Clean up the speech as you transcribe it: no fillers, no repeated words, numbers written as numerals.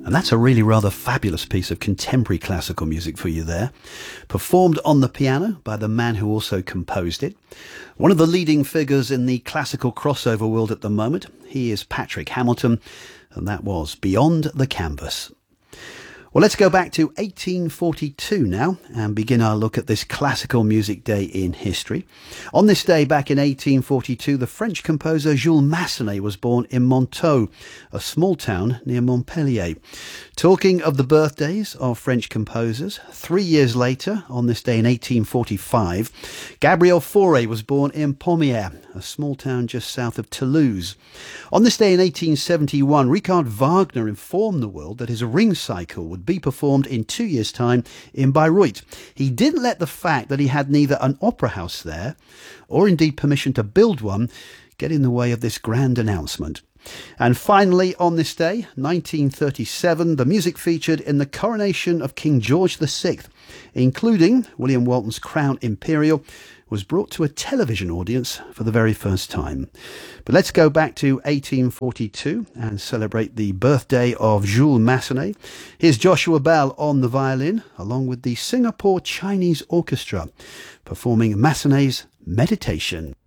And that's a really rather fabulous piece of contemporary classical music for you there. Performed on the piano by the man who also composed it. One of the leading figures in the classical crossover world at the moment. He is Patrick Hamilton, and that was Beyond the Canvas. Well, let's go back to 1842 now and begin our look at this classical music day in history. On this day back in 1842, the French composer Jules Massenet was born in Montaut, a small town near Montpellier. Talking of the birthdays of French composers, 3 years later, on this day in 1845, Gabriel Fauré was born in Pommières, a small town just south of Toulouse. On this day in 1871, Richard Wagner informed the world that his Ring Cycle would be performed in 2 years' time in Bayreuth. He didn't let the fact that he had neither an opera house there or indeed permission to build one get in the way of this grand announcement. And finally, on this day, 1937, the music featured in the coronation of King George VI, including William Walton's Crown Imperial, was brought to a television audience for the very first time. But let's go back to 1842 and celebrate the birthday of Jules Massenet. Here's Joshua Bell on the violin, along with the Singapore Chinese Orchestra, performing Massenet's Meditation.